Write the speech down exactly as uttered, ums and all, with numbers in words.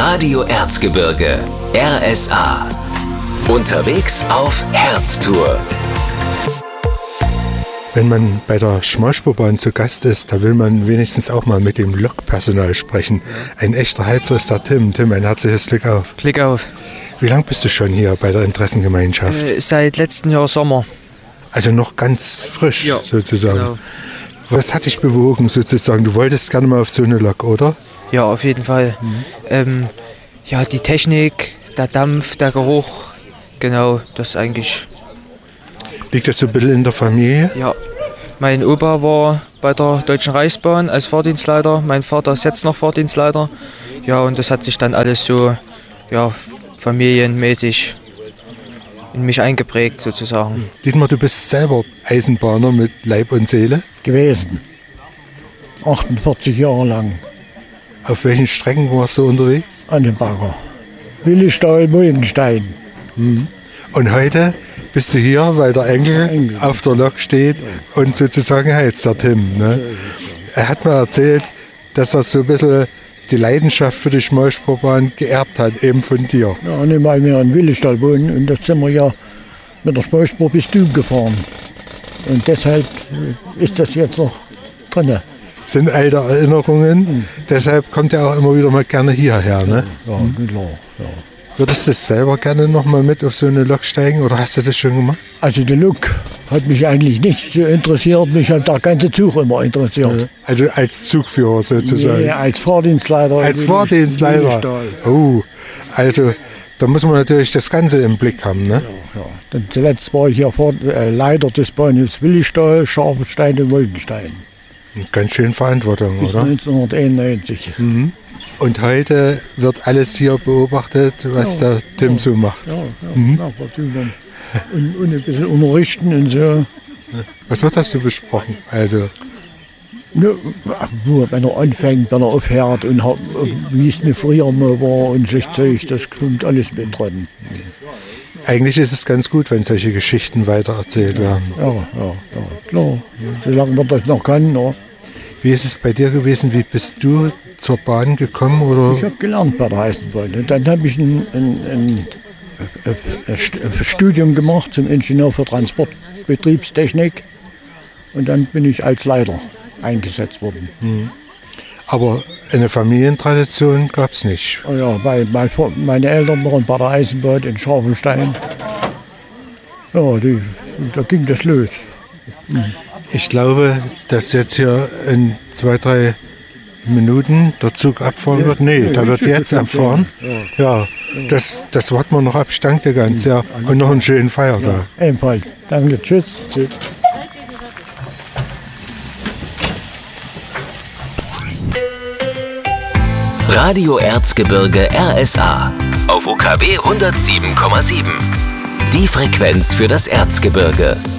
Radio Erzgebirge, R S A. Unterwegs auf Herztour. Wenn man bei der Schmalspurbahn zu Gast ist, da will man wenigstens auch mal mit dem Lokpersonal sprechen. Ein echter Heizer ist der Tim. Tim, ein herzliches Glück auf. Glück auf. Wie lange bist du schon hier bei der Interessengemeinschaft? Äh, seit letztem Jahr Sommer. Also noch ganz frisch, ja, sozusagen. Genau. Was hat dich bewogen sozusagen? Du wolltest gerne mal auf so eine Lok, oder? Ja, auf jeden Fall. Mhm. Ähm, ja, die Technik, der Dampf, der Geruch, genau, das ist eigentlich... Liegt das so ein bisschen in der Familie? Ja, mein Opa war bei der Deutschen Reichsbahn als Fahrdienstleiter, mein Vater ist jetzt noch Fahrdienstleiter. Ja, und das hat sich dann alles so, ja, familienmäßig in mich eingeprägt sozusagen. Dietmar, du bist selber Eisenbahner mit Leib und Seele? Gewesen. achtundvierzig Jahre lang. Auf welchen Strecken warst du unterwegs? An den Bagger. Willistahl, Muldenstein. Mhm. Und heute bist du hier, weil der Enkel, Enkel auf der Lok steht und sozusagen heizt, der Tim. Ne? Er hat mir erzählt, dass er so ein bisschen die Leidenschaft für die Schmalspurbahn geerbt hat, eben von dir. Ja, nicht mal mehr in Willistahl wohnen und da sind wir ja mit der Schmalspur bis Düm gefahren. Und deshalb ist das jetzt noch drin. Sind alte Erinnerungen, mhm. Deshalb kommt er auch immer wieder mal gerne hierher. Ne? Ja, mhm. klar. Ja. Würdest du selber gerne noch mal mit auf so eine Lok steigen oder hast du das schon gemacht? Also die Lok hat mich eigentlich nicht so interessiert, mich hat der ganze Zug immer interessiert. Ja. Also als Zugführer sozusagen? Ja, als Fahrdienstleiter. Als Fahrdienstleiter? Oh, also da muss man natürlich das Ganze im Blick haben, ne? Ja, ja. Dann zuletzt war ich ja vor, äh, Leiter des Bahnhofs Willistahl, Scharfenstein und Muldenstein. Ganz schön Verantwortung, bis oder? neunzehnhunderteinundneunzig. Mhm. Und heute wird alles hier beobachtet, was ja, der Tim ja, so macht. Ja, ja, mhm. ja, und, und ein bisschen unterrichten und so. Was wird das so besprochen? Also ja, wenn er anfängt, wenn er aufhört und wie es nicht früher mal war und sich Zeug, das kommt alles mit dran. Eigentlich ist es ganz gut, wenn solche Geschichten weitererzählt werden. Ja, ja, ja, klar. Solange man das noch kann. Ja. Wie ist es bei dir gewesen? Wie bist du zur Bahn gekommen? Oder? Ich habe gelernt bei der Eisenbahn. Und dann habe ich ein, ein, ein, ein Studium gemacht zum Ingenieur für Transportbetriebstechnik. Und dann bin ich als Leiter eingesetzt worden. Mhm. Aber eine Familientradition gab es nicht? Oh ja, weil meine Eltern waren bei der Eisenbahn in Scharfenstein. Ja, die, da ging das los. Mhm. Ich glaube, dass jetzt hier in zwei, drei Minuten der Zug abfahren ja, wird. Nee, ja, da wird jetzt abfahren. Ja, ja das, das warten wir noch ab. Ich danke dir ganz sehr. Ja. Und noch einen schönen Feiertag. Ja, ebenfalls. Danke. Tschüss. Tschüss. Radio Erzgebirge R S A auf U K W hundertsieben Komma sieben. Die Frequenz für das Erzgebirge.